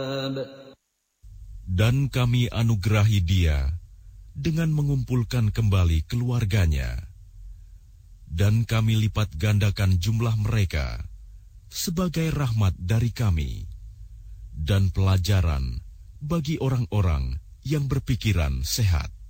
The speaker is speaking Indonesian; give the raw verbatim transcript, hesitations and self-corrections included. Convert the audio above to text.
Dan kami anugerahi dia dengan mengumpulkan kembali keluarganya. Dan kami lipat gandakan jumlah mereka sebagai rahmat dari kami dan pelajaran bagi orang-orang yang berpikiran sehat.